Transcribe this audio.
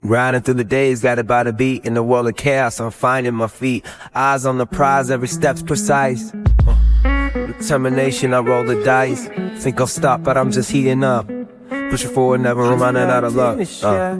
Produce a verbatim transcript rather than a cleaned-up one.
Riding through the days, guided by the beat. In the world of chaos, I'm finding my feet. Eyes on the prize, every step's precise. uh, Determination, I roll the dice. Think I'll stop, but I'm just heating up. Pushing forward, never running out of luck. uh.